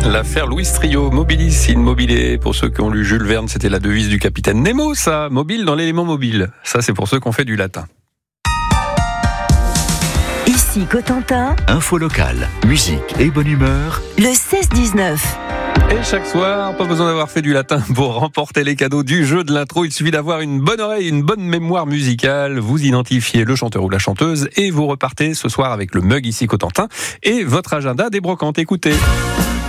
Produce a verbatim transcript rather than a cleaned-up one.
L'affaire Louis Trio, mobilis in mobile. Pour ceux qui ont lu Jules Verne, c'était la devise du capitaine Nemo, ça. Mobile dans l'élément mobile. Ça, c'est pour ceux qui ont fait du latin. Ici Cotentin. Info locale, musique et bonne humeur. Le seize dix-neuf. Et chaque soir, pas besoin d'avoir fait du latin pour remporter les cadeaux du jeu de l'intro. Il suffit d'avoir une bonne oreille, une bonne mémoire musicale. Vous identifiez le chanteur ou la chanteuse et vous repartez ce soir avec le mug Ici Cotentin et votre agenda des brocantes. Écoutez.